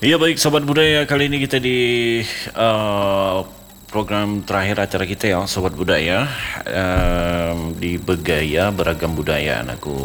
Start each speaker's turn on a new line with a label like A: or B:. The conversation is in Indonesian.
A: Ya baik Sobat Budaya, kali ini kita di uh, program terakhir acara kita ya Sobat Budaya, di Bergaya Beragam Budaya. Aku